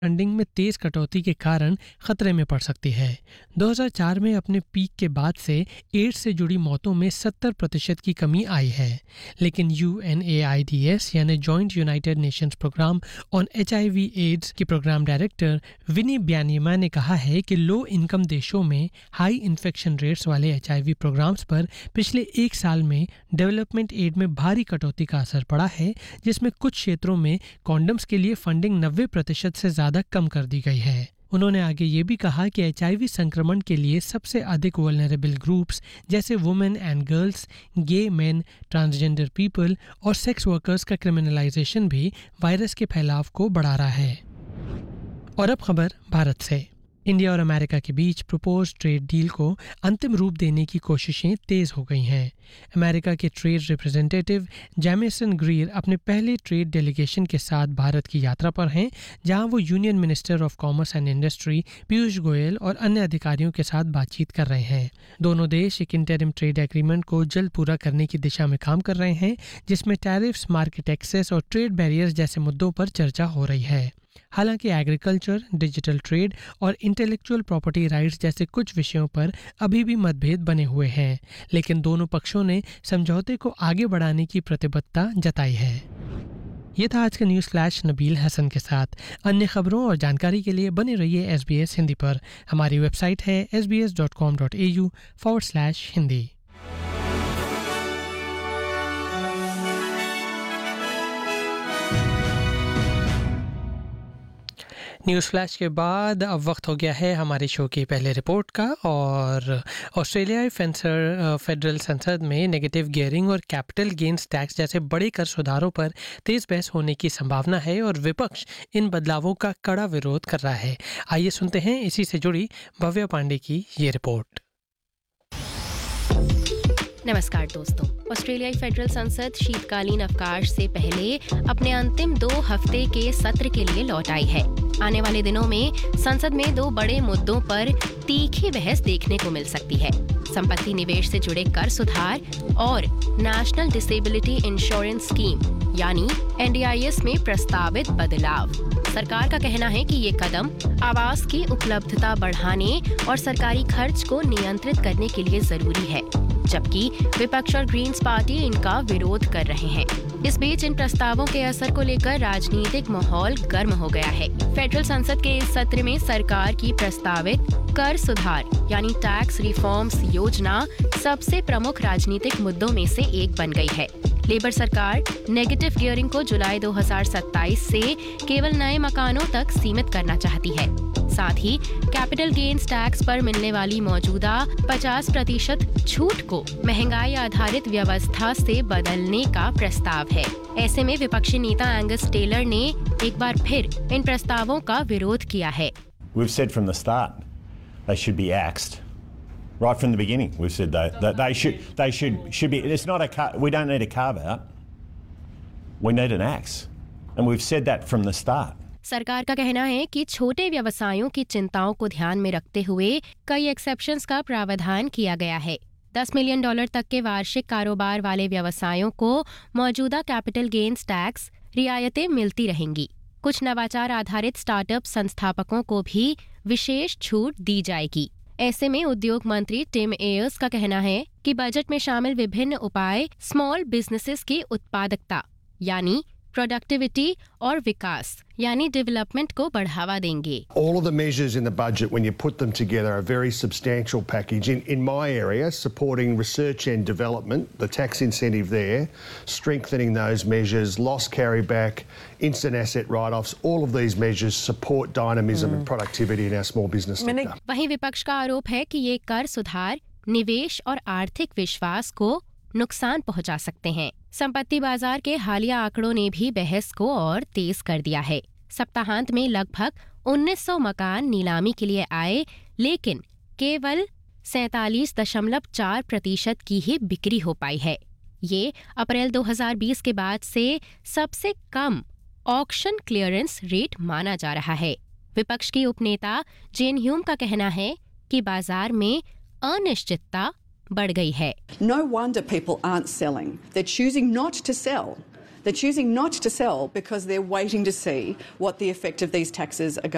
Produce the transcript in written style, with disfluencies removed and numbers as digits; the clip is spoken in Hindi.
फंडिंग में तेज कटौती के कारण खतरे में पड़ सकती है। 2004 में अपने पीक के बाद से एड्स से जुड़ी मौतों में 70% की कमी आई है, लेकिन UNAIDS यानी joint United Nations programme on HIV ads की प्रोग्राम डायरेक्टर विनी ब्यानिमा ने कहा है कि लो इनकम देशों में हाई इन्फेक्शन रेट्स वाले HIV प्रोग्राम्स पर पिछले एक साल में डेवलपमेंट एड में भारी कटौती का असर पड़ा है, जिसमें कुछ क्षेत्रों में कॉन्डम्स के लिए फंडिंग 90% से ज़्यादा कम कर दी गई है। उन्होंने आगे ये भी कहा कि HIV संक्रमण के लिए सबसे अधिक वल्नरेबल ग्रुप्स जैसे women and girls, gay main, transgender people और सेक्स वर्कर्स का क्रिमिनलाइजेशन भी वायरस के फैलाव को बढ़ा रहा है। और अब खबर भारत से। इंडिया और अमेरिका के बीच प्रपोज ट्रेड डील को अंतिम रूप देने की कोशिशें तेज हो गई हैं। अमेरिका के ट्रेड रिप्रेजेंटेटिव जैमेसन ग्रीर अपने पहले ट्रेड डेलीगेशन के साथ भारत की यात्रा पर हैं, जहां वो union minister of commerce and industry Piyush Goyal और अन्य अधिकारियों के साथ बातचीत कर रहे हैं। दोनों देश एक इंटरिम ट्रेड एग्रीमेंट को जल्द पूरा करने की दिशा में काम कर रहे हैं, जिसमें टैरिफ्स, मार्केट एक्सेस और ट्रेड बैरियर्स जैसे मुद्दों पर चर्चा हो रही है। हालांकि एग्रीकल्चर, डिजिटल ट्रेड और इंटेलेक्चुअल प्रॉपर्टी राइट्स जैसे कुछ विषयों पर अभी भी मतभेद बने हुए हैं, लेकिन दोनों पक्षों ने समझौते को आगे बढ़ाने की प्रतिबद्धता जताई है। ये था आज का न्यूज़ फ्लैश नबील हसन के साथ। अन्य खबरों और जानकारी के लिए बने रहिए SBS हिंदी पर। हमारी वेबसाइट है sbs.com.au/hindi। न्यूज़ फ्लैश के बाद अब वक्त हो गया है हमारे शो की पहले रिपोर्ट का। और ऑस्ट्रेलियाई फेडरल संसद में नेगेटिव गियरिंग और कैपिटल गेन्स टैक्स जैसे बड़े कर सुधारों पर तेज बहस होने की संभावना है और विपक्ष इन बदलावों का कड़ा विरोध कर रहा है। आइए सुनते हैं इसी से जुड़ी भव्या पांडे की ये रिपोर्ट। नमस्कार दोस्तों, ऑस्ट्रेलियाई फेडरल संसद शीतकालीन अवकाश से पहले अपने अंतिम 2 हफ्ते के सत्र के लिए लौट आई है। आने वाले दिनों में संसद में 2 बड़े मुद्दों पर तीखी बहस देखने को मिल सकती है। संपत्ति निवेश से जुड़े कर सुधार और नेशनल डिसेबिलिटी इंश्योरेंस स्कीम यानी NDIS में प्रस्तावित बदलाव। सरकार का कहना है कि ये कदम आवास की उपलब्धता बढ़ाने और सरकारी खर्च को नियंत्रित करने के लिए जरूरी है, जबकि विपक्ष और ग्रीन्स पार्टी इनका विरोध कर रहे हैं। इस बीच इन प्रस्तावों के असर को लेकर राजनीतिक माहौल गर्म हो गया है। फेडरल संसद के इस सत्र में सरकार की प्रस्तावित कर सुधार यानी टैक्स रिफॉर्म्स योजना सबसे प्रमुख राजनीतिक मुद्दों में से एक बन गई है। लेबर सरकार नेगेटिव गियरिंग को जुलाई 2027 से केवल नए मकानों तक सीमित करना चाहती है। साथ ही कैपिटल गेन्स टैक्स पर मिलने वाली मौजूदा 50% छूट को महंगाई आधारित व्यवस्था से बदलने का प्रस्ताव है। ऐसे में विपक्षी नेता एंगस टेलर ने एक बार फिर इन प्रस्तावों का विरोध किया है। We've said from the start they should be axed. Right from the beginning, we've said that they should be. It's not we don't need a carve out. We need an axe, and we've said that from the start. सरकार का कहना है कि छोटे व्यवसायों की चिंताओं को ध्यान में रखते हुए कई एक्सेप्शंस का प्रावधान किया गया है। $10 मिलियन तक के वार्षिक कारोबार वाले व्यवसायों को मौजूदा कैपिटल गेन्स टैक्स रियायतें मिलती रहेंगी। कुछ नवाचार आधारित स्टार्टअप संस्थापकों को भी विशेष छूट दी जाएगी। ऐसे में उद्योग मंत्री टिम एयर्स का कहना है कि बजट में शामिल विभिन्न उपाय स्मॉल बिजनेसेस की उत्पादकता यानी प्रोडक्टिविटी और विकास यानी डेवलपमेंट को बढ़ावा देंगे। All of the measures in the budget, when you put them together, are a very substantial package. In my area, supporting research and development, the tax incentive there, strengthening those measures, loss carryback, instant asset write-offs, all of these measures support dynamism and productivity in our small business sector. वहीं विपक्ष का आरोप है कि ये कर सुधार निवेश और आर्थिक विश्वास को नुकसान पहुंचा सकते हैं। संपत्ति बाजार के हालिया आंकड़ों ने भी बहस को और तेज कर दिया है। सप्ताहांत में लगभग 1900 मकान नीलामी के लिए आए, लेकिन केवल 47.4% की ही बिक्री हो पाई है। ये अप्रैल 2020 के बाद से सबसे कम ऑक्शन क्लियरेंस रेट माना जा रहा है। विपक्ष की उपनेता जेन ह्यूम का कहना है कि बाजार में अनिश्चितता बढ़ गई है। No wonder people aren't selling. They're choosing not to sell. They're choosing not to sell because they're waiting to see what the effect of these taxes are going